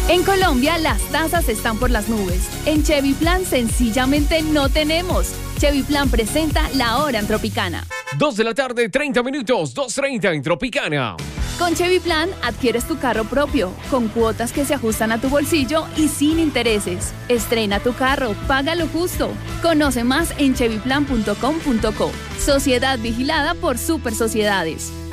En Colombia las tasas están por las nubes. En Chevy Plan sencillamente no tenemos. Chevy Plan presenta La Hora en Tropicana. 2 de la tarde, 30 minutos, 2:30 en Tropicana. Con Chevy Plan adquieres tu carro propio, con cuotas que se ajustan a tu bolsillo y sin intereses. Estrena tu carro, paga lo justo. Conoce más en chevyplan.com.co. Sociedad vigilada por Super Sociedades.